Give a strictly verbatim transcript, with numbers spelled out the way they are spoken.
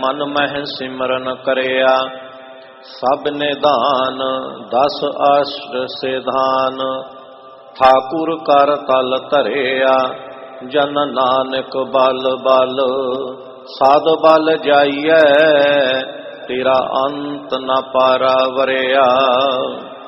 ਮਨ ਮਹਿ ਸਿਮਰਨ ਕਰਿਆ। ਸਭ ਨਿਧਾਨ ਦਸ ਅਸ਼ਟ ਸਿਧਾਨ, ਠਾਕੁਰ ਕਰ ਤਲ ਧਰਿਆ। ਜਨ ਨਾਨਕ ਬਲ ਬਲ ਸਾਧ ਬਲ ਜਾਈਐ, ਤੇਰਾ ਅੰਤ ਨ ਪਾਰਾ ਵਰਿਆ।